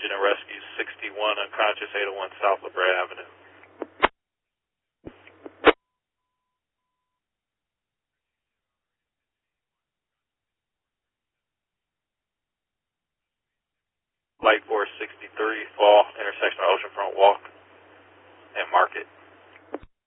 engine and rescue 61 unconscious 801 South La Brea Avenue. Light Force 63 Fall, intersection of Oceanfront Walk and Market.